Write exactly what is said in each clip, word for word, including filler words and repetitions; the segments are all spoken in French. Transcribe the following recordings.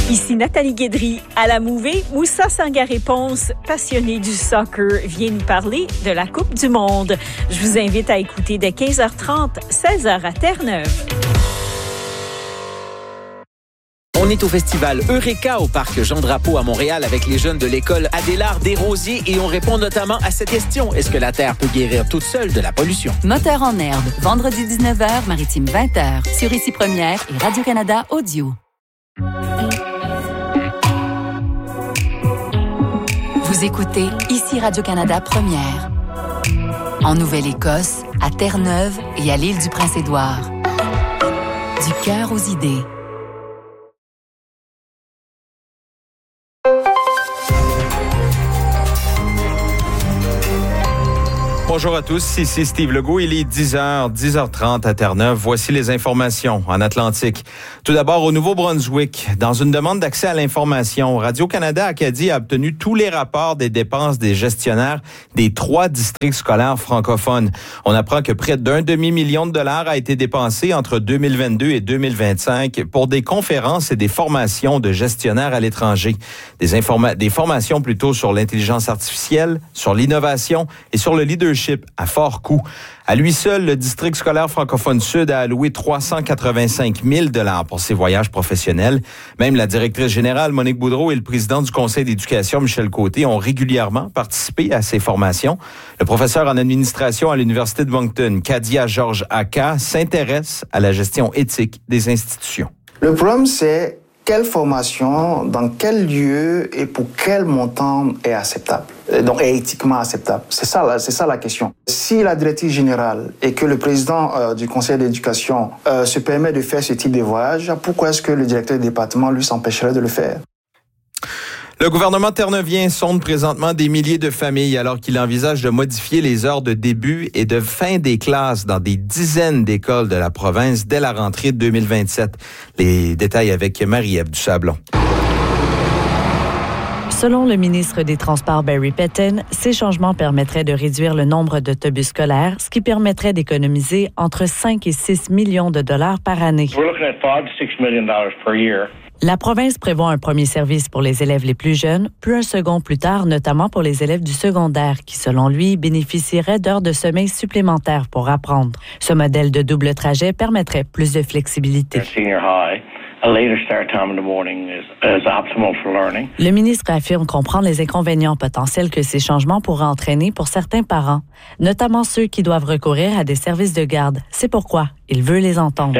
Ici Nathalie Guédry. À la Mouvée, Moussa Sangaré-Ponce, passionné du soccer, vient nous parler de la Coupe du Monde. Je vous invite à écouter dès quinze heures trente, seize heures à Terre-Neuve. On est au festival Eureka au parc Jean-Drapeau à Montréal avec les jeunes de l'école Adélard Desrosiers et on répond notamment à cette question. Est-ce que la Terre peut guérir toute seule de la pollution? Moteur en herbe, vendredi dix-neuf heures, Maritime vingt heures, sur Ici Première et Radio-Canada Audio. Vous écoutez Ici Radio-Canada Première. En Nouvelle-Écosse, à Terre-Neuve et à l'île du Prince-Édouard. Du cœur aux idées. Bonjour à tous, ici Steve Legault. Il est dix heures, dix heures trente à Terre-Neuve. Voici les informations en Atlantique. Tout d'abord, au Nouveau-Brunswick, dans une demande d'accès à l'information, Radio-Canada Acadie a obtenu tous les rapports des dépenses des gestionnaires des trois districts scolaires francophones. On apprend que près d'un demi-million de dollars a été dépensé entre deux mille vingt-deux et deux mille vingt-cinq pour des conférences et des formations de gestionnaires à l'étranger. Des, informa- des formations plutôt sur l'intelligence artificielle, sur l'innovation et sur le leadership à fort coût. À lui seul, le district scolaire francophone sud a alloué trois cent quatre-vingt-cinq mille dollars pour ses voyages professionnels. Même la directrice générale Monique Boudreau et le président du conseil d'éducation Michel Côté ont régulièrement participé à ces formations. Le professeur en administration à l'université de Moncton, Kadia Georges Aka, s'intéresse à la gestion éthique des institutions. Le problème, c'est quelle formation, dans quel lieu et pour quel montant est acceptable, donc est éthiquement acceptable. C'est ça, c'est ça la question. Si la directrice générale et que le président euh, du conseil d'éducation euh, se permet de faire ce type de voyage, pourquoi est-ce que le directeur du département lui s'empêcherait de le faire? Le gouvernement terneuvien sonde présentement des milliers de familles alors qu'il envisage de modifier les heures de début et de fin des classes dans des dizaines d'écoles de la province dès la rentrée de deux mille vingt-sept. Les détails avec Marie-Ève Dusablon. Selon le ministre des Transports Barry Pettin, ces changements permettraient de réduire le nombre d'autobus scolaires, ce qui permettrait d'économiser entre cinq et six millions de dollars par année. We're looking at five to six million dollars per year. La province prévoit un premier service pour les élèves les plus jeunes, puis un second plus tard, notamment pour les élèves du secondaire, qui, selon lui, bénéficieraient d'heures de sommeil supplémentaires pour apprendre. Ce modèle de double trajet permettrait plus de flexibilité. Le ministre affirme comprendre les inconvénients potentiels que ces changements pourraient entraîner pour certains parents, notamment ceux qui doivent recourir à des services de garde. C'est pourquoi il veut les entendre.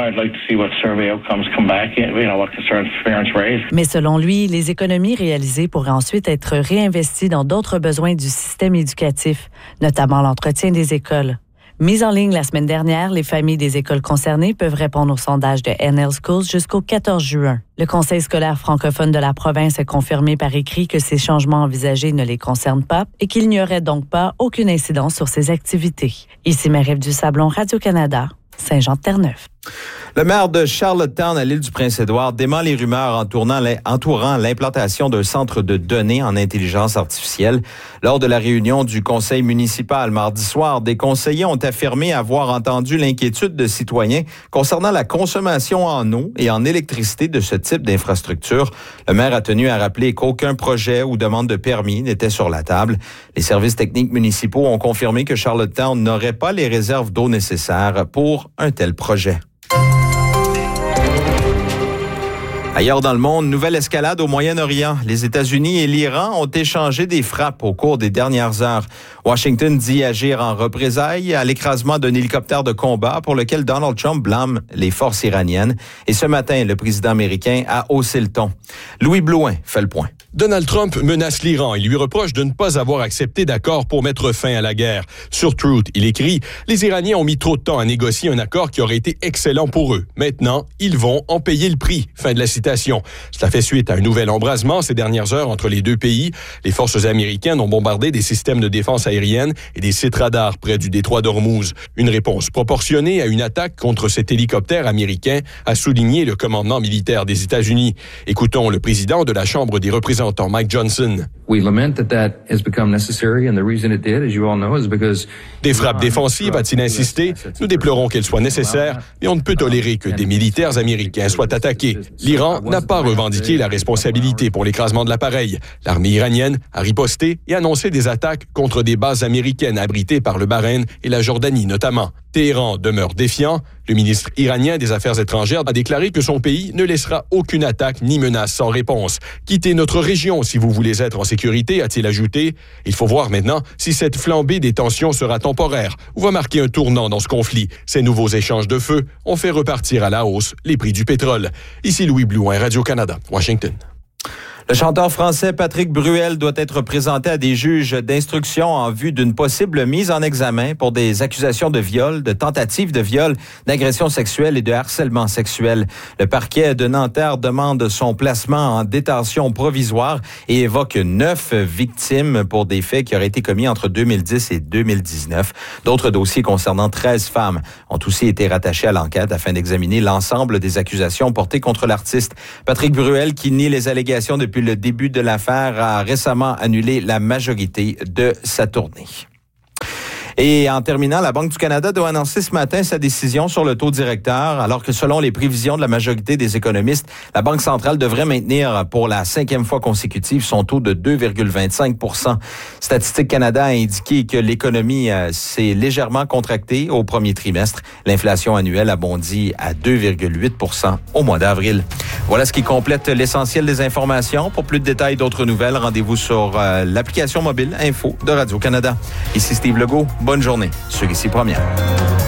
Mais selon lui, les économies réalisées pourraient ensuite être réinvesties dans d'autres besoins du système éducatif, notamment l'entretien des écoles. Mise en ligne la semaine dernière, les familles des écoles concernées peuvent répondre au sondage de N L Schools jusqu'au quatorze juin. Le Conseil scolaire francophone de la province a confirmé par écrit que ces changements envisagés ne les concernent pas et qu'il n'y aurait donc pas aucune incidence sur ces activités. Ici Marie-Ève Dusablon, Radio-Canada, Saint-Jean-de-Terre-Neuve. Le maire de Charlottetown, à l'île du Prince-Édouard, dément les rumeurs entourant l'implantation d'un centre de données en intelligence artificielle. Lors de la réunion du conseil municipal mardi soir, des conseillers ont affirmé avoir entendu l'inquiétude de citoyens concernant la consommation en eau et en électricité de ce type d'infrastructure. Le maire a tenu à rappeler qu'aucun projet ou demande de permis n'était sur la table. Les services techniques municipaux ont confirmé que Charlottetown n'aurait pas les réserves d'eau nécessaires pour un tel projet. Ailleurs dans le monde, nouvelle escalade au Moyen-Orient. Les États-Unis et l'Iran ont échangé des frappes au cours des dernières heures. Washington dit agir en représailles à l'écrasement d'un hélicoptère de combat pour lequel Donald Trump blâme les forces iraniennes. Et ce matin, le président américain a haussé le ton. Louis Blouin fait le point. Donald Trump menace l'Iran et lui reproche de ne pas avoir accepté d'accord pour mettre fin à la guerre. Sur Truth, il écrit « Les Iraniens ont mis trop de temps à négocier un accord qui aurait été excellent pour eux. Maintenant, ils vont en payer le prix. » Fin de la citation. Cela fait suite à un nouvel embrasement ces dernières heures entre les deux pays. Les forces américaines ont bombardé des systèmes de défense aérienne et des sites radars près du détroit d'Ormuz. Une réponse proportionnée à une attaque contre cet hélicoptère américain, a souligné le commandement militaire des États-Unis. Écoutons le président de la Chambre des représentants, Mike Johnson. Des frappes défensives, a-t-il insisté. Nous déplorons qu'elles soient nécessaires, mais on ne peut tolérer que des militaires américains soient attaqués. L'Iran l'Iran n'a pas revendiqué la responsabilité pour l'écrasement de l'appareil. L'armée iranienne a riposté et annoncé des attaques contre des bases américaines abritées par le Bahreïn et la Jordanie notamment. Téhéran demeure défiant. Le ministre iranien des Affaires étrangères a déclaré que son pays ne laissera aucune attaque ni menace sans réponse. Quittez notre région si vous voulez être en sécurité, a-t-il ajouté. Il faut voir maintenant si cette flambée des tensions sera temporaire ou va marquer un tournant dans ce conflit. Ces nouveaux échanges de feu ont fait repartir à la hausse les prix du pétrole. Ici Louis Blouin, Radio-Canada, Washington. Le chanteur français Patrick Bruel doit être présenté à des juges d'instruction en vue d'une possible mise en examen pour des accusations de viol, de tentative de viol, d'agression sexuelle et de harcèlement sexuel. Le parquet de Nanterre demande son placement en détention provisoire et évoque neuf victimes pour des faits qui auraient été commis entre deux mille dix et deux mille dix-neuf. D'autres dossiers concernant treize femmes ont aussi été rattachés à l'enquête afin d'examiner l'ensemble des accusations portées contre l'artiste. Patrick Bruel, qui nie les allégations depuis Depuis le début de l'affaire, a récemment annulé la majorité de sa tournée. Et en terminant, la Banque du Canada doit annoncer ce matin sa décision sur le taux directeur, alors que selon les prévisions de la majorité des économistes, la Banque centrale devrait maintenir pour la cinquième fois consécutive son taux de deux virgule vingt-cinq pour cent. Statistique Canada a indiqué que l'économie euh, s'est légèrement contractée au premier trimestre. L'inflation annuelle a bondi à deux virgule huit pour cent au mois d'avril. Voilà ce qui complète l'essentiel des informations. Pour plus de détails et d'autres nouvelles, rendez-vous sur euh, l'application mobile Info de Radio-Canada. Ici Steve Legault. Bonne journée sur Ici Première.